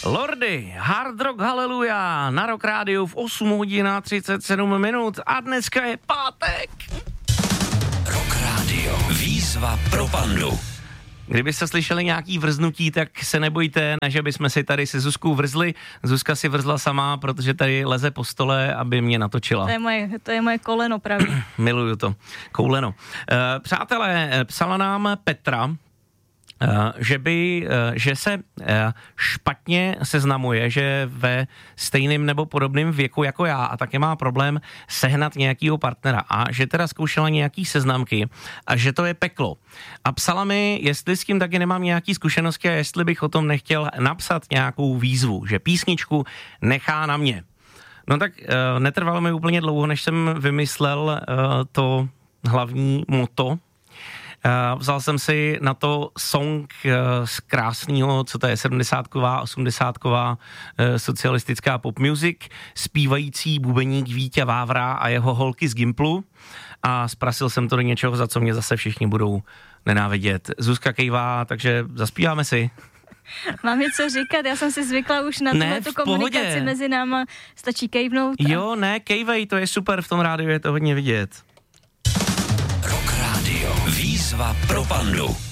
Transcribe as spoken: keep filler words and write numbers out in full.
Lordy, Hard Rock Haleluja, na Rock Rádiu v osm hodin a třicet sedm minut a dneska je pátek. Rock Rádio, výzva pro pandu. Kdybyste slyšeli nějaký vrznutí, tak se nebojte, ne, že bychom si tady se Zuzkou vrzli. Zuzka si vrzla sama, protože tady leze po stole, aby mě natočila. To je moje, to je moje koleno pravý. Miluju to. Kouleno. E, přátelé, psala nám Petra, že by, že se špatně seznamuje, že ve stejném nebo podobném věku jako já a také má problém sehnat nějakýho partnera a že teda zkoušela nějaký seznamky a že to je peklo. A psala mi, jestli s tím taky nemám nějaký zkušenosti a jestli bych o tom nechtěl napsat nějakou výzvu, že písničku nechá na mě. No tak netrvalo mi úplně dlouho, než jsem vymyslel to hlavní motto. Uh, vzal jsem si na to song uh, z krásného, co to je, sedmdesátková, osmdesátková uh, socialistická pop music, zpívající bubeník Víťa Vávra a jeho holky z Gimplu a zprasil jsem to do něčeho, za co mě zase všichni budou nenávidět. Zuzka kejvá, takže zaspíváme si. Mám něco říkat, já jsem si zvykla už na ne, tu komunikaci pohodě. Mezi náma, stačí kejvnout. A... Jo, ne, kejvej, to je super, v tom rádiu je to hodně vidět. Výzva pro pandu.